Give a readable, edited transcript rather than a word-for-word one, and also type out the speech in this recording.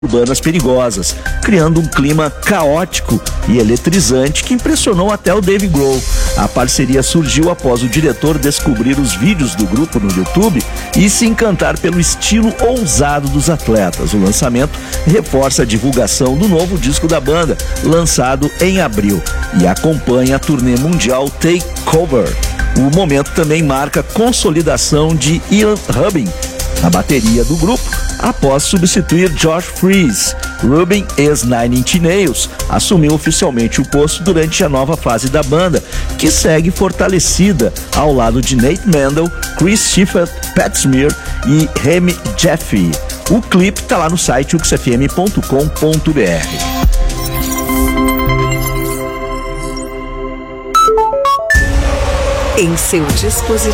urbanas perigosas, criando um clima caótico e eletrizante que impressionou até o Dave Grohl. A parceria surgiu após o diretor descobrir os vídeos do grupo no YouTube e se encantar pelo estilo ousado dos atletas. O lançamento reforça a divulgação do novo disco da banda, lançado em abril, e acompanha a turnê mundial Take Cover. O momento também marca a consolidação de Ian Rubin na bateria do grupo, após substituir Josh Freese. Rubin, ex-Nine Inch Nails, assumiu oficialmente o posto durante a nova fase da banda, que segue fortalecida ao lado de Nate Mendel, Chris Schiffer, Pat Smear e Remy Jeffy. O clipe está lá no site uxfm.com.br. Em seu dispositivo.